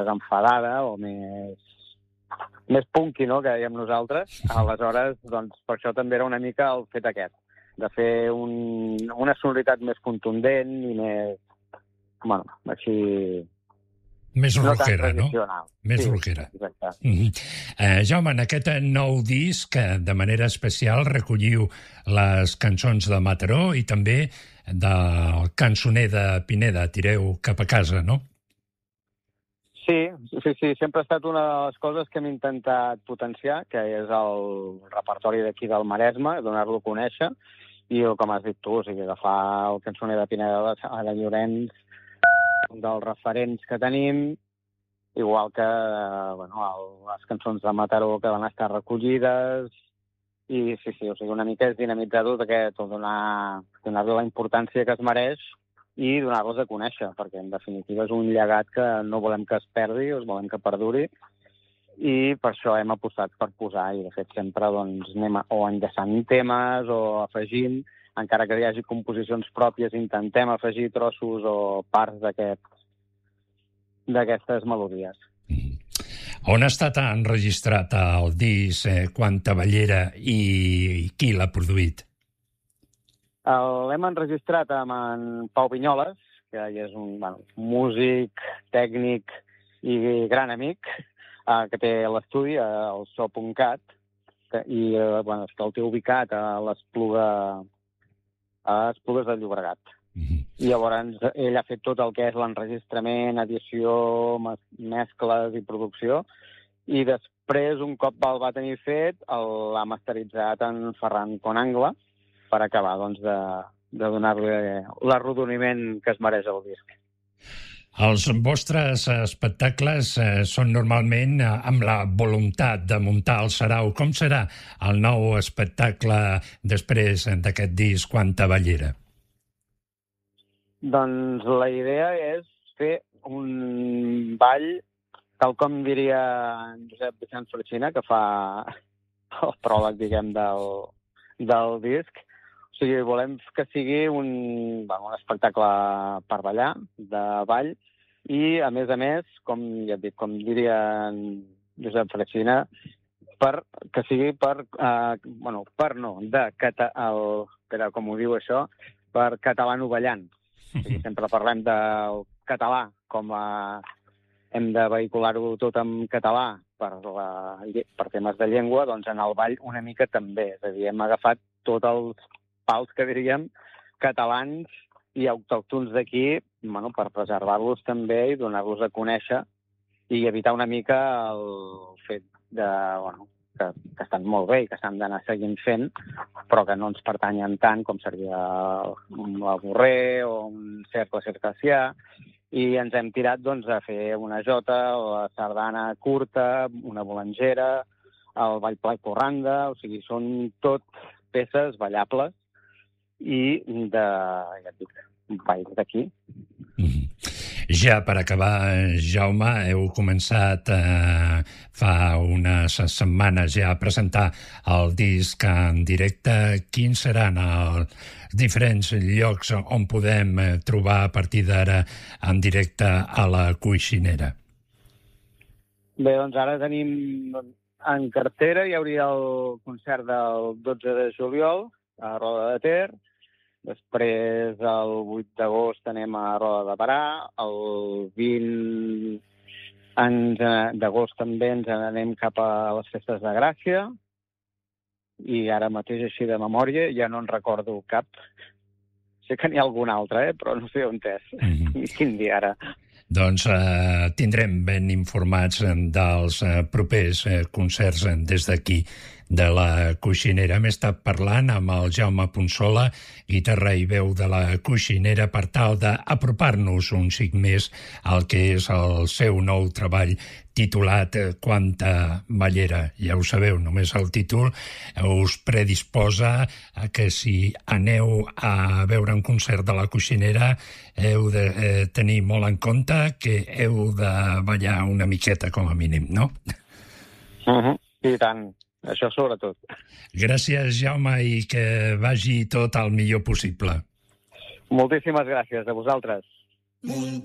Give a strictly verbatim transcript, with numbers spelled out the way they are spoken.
enfadada o més, més punky, no?, que dèiem nosaltres. Aleshores, doncs, per això també era una mica el fet aquest, de fer un, una sonoritat més contundent i més, bueno, així... Més no rockera, tan tradicional. No? Més sí, rockera. Exacte. Mm-hmm. eh, Jaume, en aquest nou disc, de manera especial, recolliu les cançons de Mataró i també del cançoner de Pineda, Tireu cap a casa, no? Sí, sí, sí, sempre ha estat una de les coses que hem intentat potenciar, que és el repertori d'aquí del Maresme, donar-lo a conèixer, i com has dit tu, o sigui, agafar el cançoner de Pineda de, de Llorenç, un dels referents que tenim, igual que bueno, el, les cançons de Mataró que van estar recollides, i sí, sí, o sigui, una mica és dinamitzar tot aquest, donar, donar-li la importància que es mereix i donar-los a conèixer, perquè en definitiva és un llegat que no volem que es perdi, o volem que perduri, i per això hem apostat per posar, i de fet sempre doncs, anem a, o enllaçant temes o afegint, encara que hi hagi composicions pròpies, intentem afegir trossos o parts d'aquestes aquest, melodies. Mm. On ha estat enregistrat el disc eh, Quanta Bellera i qui l'ha produït? L'hem enregistrat amb en Pau Vinyoles, que és un bueno, músic, tècnic i gran amic, eh, que té l'estudi, el so punt cat, que, i eh, bueno, que el té ubicat a l'Espluga, a Esplugues de Llobregat. Mm-hmm. I llavors ell ha fet tot el que és l'enregistrament, edició, mescles i producció, i després, un cop el va tenir fet, l'ha masteritzat en Ferran Conangla, per acabar doncs, de, de donar-li l'arrodoniment que es mereix el disc. Els vostres espectacles eh, són normalment eh, amb la voluntat de muntar el sarau. Com serà el nou espectacle després d'aquest disc Quanta Bellera? Doncs la idea és fer un ball, tal com diria en Josep Vicent Forchina, que fa el pròleg, diguem, del, del disc. O sigui, volem que sigui un, bueno, un espectacle per ballar, de ball, i, a més a més, com ja et dic, com diria en Josep Freixina, per, que sigui per, eh, bueno, per no, de, cata, el, però com ho diu això, per catalano ballant. O sigui, sempre parlem del català, com a, hem de vehicular-ho tot en català per, la, per temes de llengua, doncs en el ball una mica també. És a dir, hem agafat tots els pals que diríem catalans i autòctons d'aquí, bueno, per preservar-los també i donar-los a conèixer i evitar una mica el fet de, bueno, que, que estan molt bé i que s'han d'anar seguint fent, però que no ens pertanyen tant com seria el borrer o un cercle circassià, i ens hem tirat doncs, a fer una jota, la sardana curta, una bolangera, el ball pla i porranda, o sigui, són tot peces ballables i de, ja et dic, balls d'aquí. Mm-hmm. Ja per acabar, Jaume, heu començat eh, fa unes setmanes ja a presentar el disc en directe. Quins seran els diferents llocs on podem trobar a partir d'ara en directe a la Coixinera? Bé, doncs ara tenim en cartera, hi hauria el concert del dotze de juliol a Roda de Ter. Després, el vuit d'agost anem a Roda de Barà, el vint d'agost també ens anem cap a les festes de Gràcia, i ara mateix, així de memòria, ja no en recordo cap. Sé que n'hi ha algun altre, eh? Però no sé on és. Mm-hmm. Quin dia ara? Doncs eh, tindrem ben informats dels eh, propers eh, concerts eh, des d'aquí, de la Coixinera. Hem estat parlant amb el Jaume Punsola, guitarra i veu de la Coixinera, per tal d'apropar-nos un xic més al que és el seu nou treball titulat Quanta Bellera. Ja ho sabeu, només el títol us predisposa a que si aneu a veure un concert de la Coixinera heu de eh, tenir molt en compte que heu de ballar una miqueta com a mínim, no? Uh-huh. I tant. Això sobretot. Gràcies, Jaume, i que vagi tot el millor possible. Moltíssimes gràcies a vosaltres.